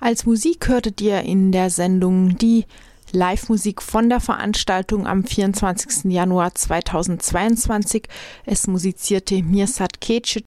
Als Musik hörtet ihr in der Sendung die Live-Musik von der Veranstaltung am 24. Januar 2022. Es musizierte Mirsad Kecic